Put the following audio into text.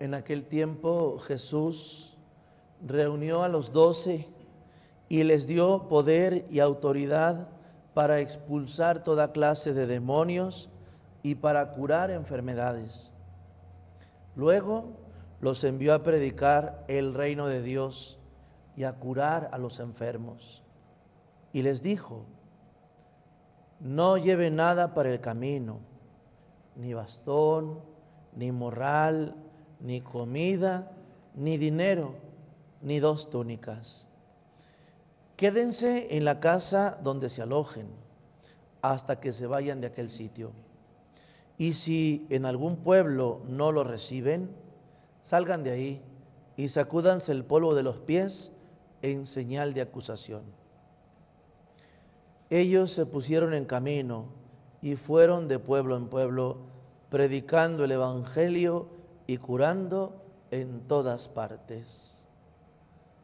En aquel tiempo Jesús reunió a los 12 y les dio poder y autoridad para expulsar toda clase de demonios y para curar enfermedades. Luego los envió a predicar el reino de Dios y a curar a los enfermos. Y les dijo: no lleven nada para el camino, ni bastón, ni morral, ni comida, ni dinero, ni 2 túnicas. Quédense en la casa donde se alojen, hasta que se vayan de aquel sitio. Y si en algún pueblo no lo reciben, salgan de ahí y sacúdanse el polvo de los pies en señal de acusación. Ellos se pusieron en camino y fueron de pueblo en pueblo, predicando el evangelio y curando en todas partes.